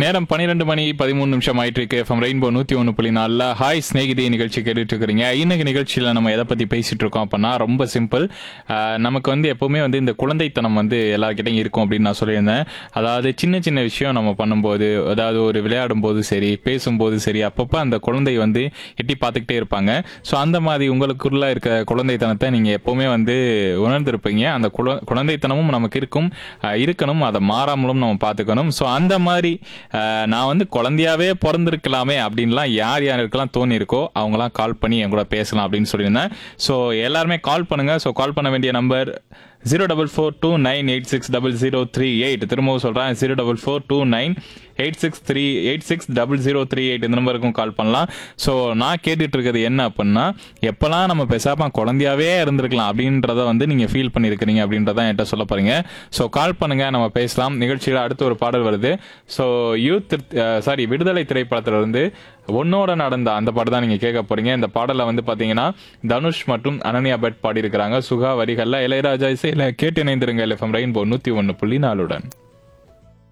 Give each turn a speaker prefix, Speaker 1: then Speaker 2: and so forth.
Speaker 1: நேரம் 12 மணி 13 நிமிஷம் ஆயிட்டு இருக்கு. எஃப்எம் ரெயின்போ 101.4 ஹாய் ஸ்நேகிதி நிகழ்ச்சி கேட்டுட்டு இருக்கிறீங்க. இன்னைக்கு நிகழ்ச்சியில் நம்ம எதை பற்றி பேசிட்டு இருக்கோம் அப்படின்னா ரொம்ப சிம்பிள். நமக்கு எப்பவுமே இந்த குழந்தைத்தனம் எல்லார்கிட்டையும் இருக்கும் அப்படின்னு நான் சொல்லியிருந்தேன். அதாவது சின்ன சின்ன விஷயம் நம்ம பண்ணும்போது, அதாவது ஒரு விளையாடும் போது சரி, பேசும்போது சரி, அப்பப்போ அந்த குழந்தை எட்டி பார்த்துக்கிட்டே இருப்பாங்க. ஸோ அந்த மாதிரி உங்களுக்குள்ள இருக்க குழந்தைத்தனத்தை நீங்கள் எப்பவுமே உணர்ந்திருப்பீங்க. அந்த குழந்தைத்தனமும் நமக்கு இருக்கணும், அதை மாறாமலும் நம்ம பார்த்துக்கணும். ஸோ அந்த மாதிரி நான் குழந்தையாவே பிறந்திருக்கலாமே அப்படின்லாம் யாருக்கெல்லாம் தோணி இருக்கோ அவங்களாம் கால் பண்ணி என் கூட பேசலாம் அப்படின்னு சொல்லியிருந்தேன். ஸோ எல்லாருமே கால் பண்ணுங்க. ஸோ கால் பண்ண வேண்டிய நம்பர் 04429860038. திரும்பவும் சொல்றேன், 04429860038 இந்த நம்பருக்கும் கால் பண்ணலாம். ஸோ நான் கேட்டுட்டு இருக்கிறது என்ன அப்படின்னா, எப்பெல்லாம் நம்ம பேசாம குழந்தையாவே இருந்திருக்கலாம் அப்படின்றத நீங்க ஃபீல் பண்ணிருக்கிறீங்க அப்படின்றத என்கிட்ட சொல்ல போறீங்க. ஸோ கால் பண்ணுங்க, நம்ம பேசலாம். நிகழ்ச்சியில் அடுத்து ஒரு பாடல் வருது. ஸோ விடுதலை திரைப்படத்துல இருந்து ஒன்னோட நடந்த அந்த பாட்டு தான் நீங்க கேட்க போறீங்க. இந்த பாடல பாத்தீங்கன்னா தனுஷ் மற்றும் அனன்யா பட் பாடி இருக்கிறாங்க. சுகா வரிகள்ல, இளையராஜா இசையில. கேட்டு இணைந்திருங்க எஃப்எம் ரெயின்போ 101.4.